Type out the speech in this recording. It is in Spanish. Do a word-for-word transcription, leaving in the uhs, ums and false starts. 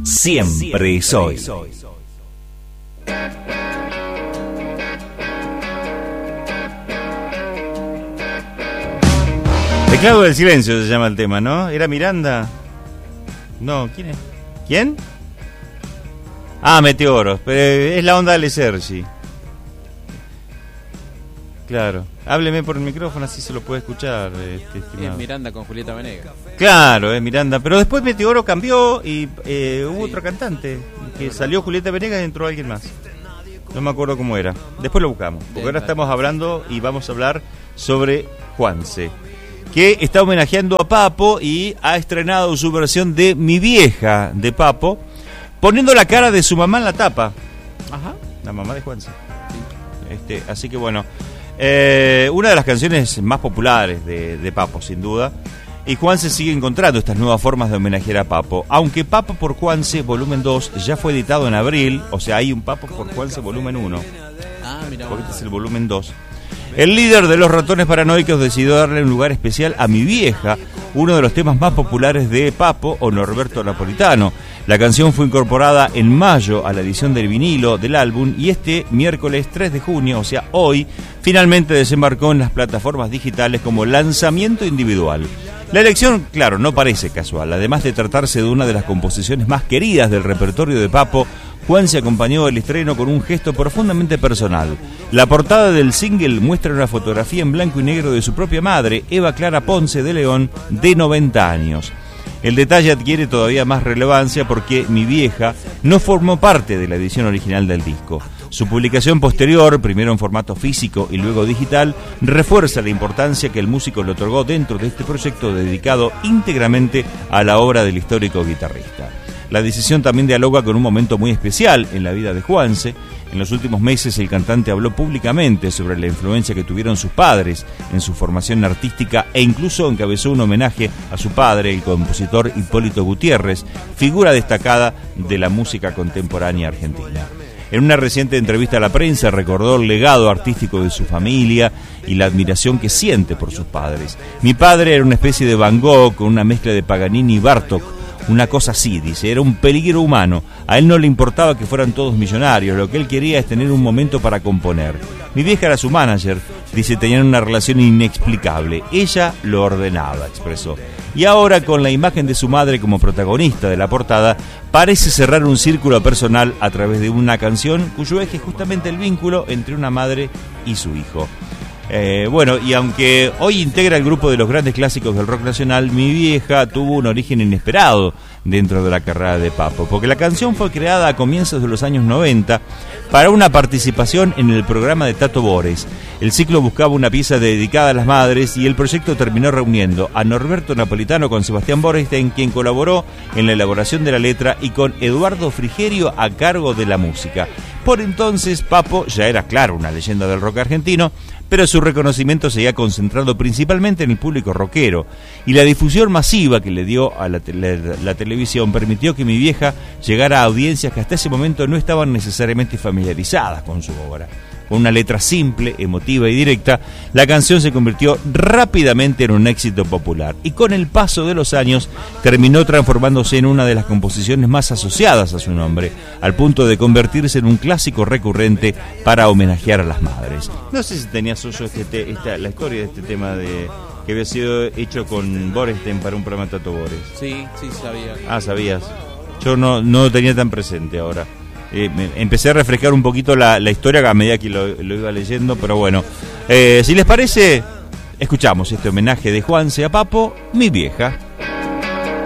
siempre soy. Teclado del silencio se llama el tema, ¿no? ¿Era Miranda? No, ¿quién es? ¿Quién? Ah, Meteoros, pero es la onda de Sergi. Claro, hábleme por el micrófono, así se lo puede escuchar. Este, es Miranda con Julieta Venegas. Claro, es Miranda, pero después Meteoro cambió y eh, hubo sí. otro cantante, que salió Julieta Venegas y entró alguien más. No me acuerdo cómo era, después lo buscamos, porque ahora estamos hablando y vamos a hablar sobre Juanse, que está homenajeando a Papo y ha estrenado su versión de Mi Vieja de Papo, poniendo la cara de su mamá en la tapa. Ajá. La mamá de Juanse. Sí. Este, así que bueno, eh, una de las canciones más populares de, de Papo, sin duda. Y Juanse sigue encontrando estas nuevas formas de homenajear a Papo. Aunque Papo por Juanse volumen dos ya fue editado en abril, o sea, hay un Papo por Juanse volumen uno. Ah, mira. Porque este es el volumen dos. El líder de los Ratones Paranoicos decidió darle un lugar especial a Mi Vieja, uno de los temas más populares de Papo o Norberto Napolitano. La canción fue incorporada en mayo a la edición del vinilo del álbum y este miércoles tres de junio, o sea hoy, finalmente desembarcó en las plataformas digitales como lanzamiento individual. La elección, claro, no parece casual. Además de tratarse de una de las composiciones más queridas del repertorio de Papo, Juan se acompañó el estreno con un gesto profundamente personal. La portada del single muestra una fotografía en blanco y negro de su propia madre, Eva Clara Ponce de León, de noventa años. El detalle adquiere todavía más relevancia porque Mi Vieja no formó parte de la edición original del disco. Su publicación posterior, primero en formato físico y luego digital, refuerza la importancia que el músico le otorgó dentro de este proyecto dedicado íntegramente a la obra del histórico guitarrista. La decisión también dialoga con un momento muy especial en la vida de Juanse. En los últimos meses el cantante habló públicamente sobre la influencia que tuvieron sus padres en su formación artística e incluso encabezó un homenaje a su padre, el compositor Hipólito Gutiérrez, figura destacada de la música contemporánea argentina. En una reciente entrevista a la prensa recordó el legado artístico de su familia y la admiración que siente por sus padres. Mi padre era una especie de Van Gogh con una mezcla de Paganini y Bartók. Una cosa así, dice, era un peligro humano. A él no le importaba que fueran todos millonarios, lo que él quería es tener un momento para componer. Mi vieja era su manager, dice, tenían una relación inexplicable. Ella lo ordenaba, expresó. Y ahora, con la imagen de su madre como protagonista de la portada, parece cerrar un círculo personal a través de una canción cuyo eje es justamente el vínculo entre una madre y su hijo. Eh, bueno, y aunque hoy integra el grupo de los grandes clásicos del rock nacional, Mi Vieja tuvo un origen inesperado dentro de la carrera de Papo, porque la canción fue creada a comienzos de los años noventa para una participación en el programa de Tato Bores. El ciclo buscaba una pieza dedicada a las madres y el proyecto terminó reuniendo a Norberto Napolitano con Sebastián Borestein, quien colaboró en la elaboración de la letra, y con Eduardo Frigerio a cargo de la música. Por entonces Papo ya era, claro, una leyenda del rock argentino, pero su reconocimiento se había concentrado principalmente en el público rockero, y la difusión masiva que le dio a la, tele, la televisión permitió que Mi Vieja llegara a audiencias que hasta ese momento no estaban necesariamente familiarizadas con su obra. Con una letra simple, emotiva y directa, la canción se convirtió rápidamente en un éxito popular y con el paso de los años terminó transformándose en una de las composiciones más asociadas a su nombre, al punto de convertirse en un clásico recurrente para homenajear a las madres. No sé si tenías Soyo este te, esta, la historia de este tema de que había sido hecho con Borestein para un programa de Tato Bores. Sí, sí, sabía. Ah, sabías. Yo no, no lo tenía tan presente ahora. Eh, me, empecé a refrescar un poquito la, la historia a medida que lo, lo iba leyendo, pero bueno, eh, si les parece, escuchamos este homenaje de Juanse a Papo, Mi Vieja.